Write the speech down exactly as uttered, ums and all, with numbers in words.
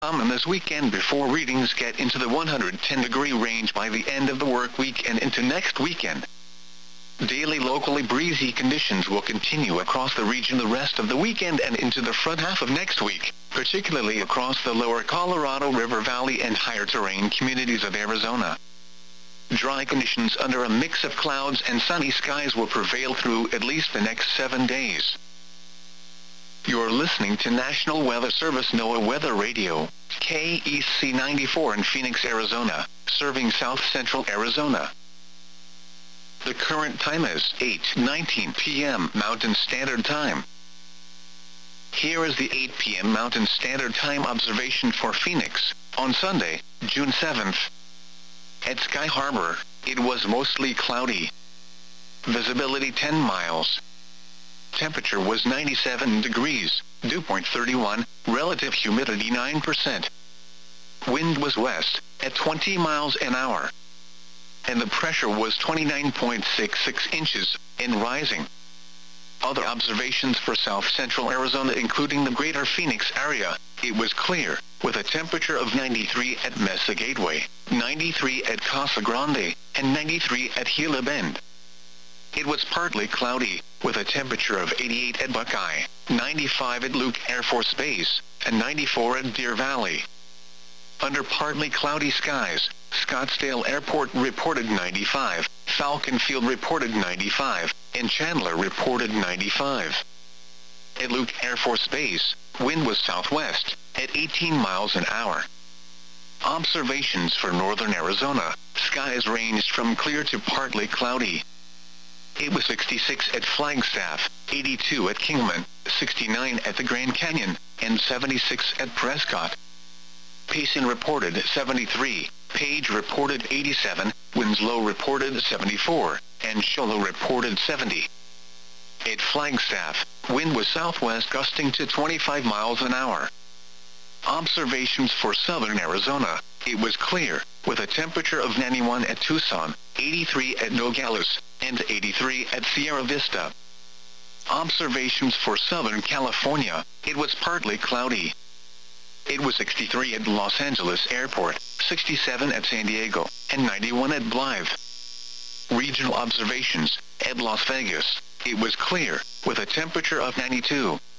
common this weekend before readings get into the one hundred ten degree range by the end of the work week and into next weekend. Daily locally breezy conditions will continue across the region the rest of the weekend and into the front half of next week, particularly across the lower Colorado River Valley and higher terrain communities of Arizona. Dry conditions under a mix of clouds and sunny skies will prevail through at least the next seven days. You're listening to National Weather Service NOAA Weather Radio, K E C ninety-four in Phoenix, Arizona, serving south central Arizona. The current time is eight nineteen p m Mountain Standard Time. Here is the eight p m Mountain Standard Time observation for Phoenix, on Sunday, June seventh. At Sky Harbor, it was mostly cloudy. Visibility ten miles. Temperature was ninety-seven degrees, dew point thirty-one, relative humidity nine percent. Wind was west, at twenty miles an hour. And the pressure was twenty-nine point six six inches, and rising. Other observations for south central Arizona including the greater Phoenix area, it was clear, with a temperature of ninety-three at Mesa Gateway, ninety-three at Casa Grande, and ninety-three at Gila Bend. It was partly cloudy, with a temperature of eighty-eight at Buckeye, ninety-five at Luke Air Force Base, and ninety-four at Deer Valley. Under partly cloudy skies, Scottsdale Airport reported ninety-five, Falcon Field reported ninety-five, and Chandler reported ninety-five. At Luke Air Force Base, wind was southwest, at eighteen miles an hour. Observations for northern Arizona, skies ranged from clear to partly cloudy. It was sixty-six at Flagstaff, eighty-two at Kingman, sixty-nine at the Grand Canyon, and seventy-six at Prescott. Payson reported seventy-three, Page reported eighty-seven, Winslow reported seventy-four, and Shola reported seventy. At Flagstaff, wind was southwest gusting to twenty-five miles an hour. Observations for southern Arizona, it was clear, with a temperature of ninety-one at Tucson, eighty-three at Nogales, and eighty-three at Sierra Vista. Observations for southern California, it was partly cloudy. It was sixty-three at Los Angeles Airport, sixty-seven at San Diego, and ninety-one at Blythe. Regional observations, at Las Vegas, it was clear, with a temperature of ninety-two,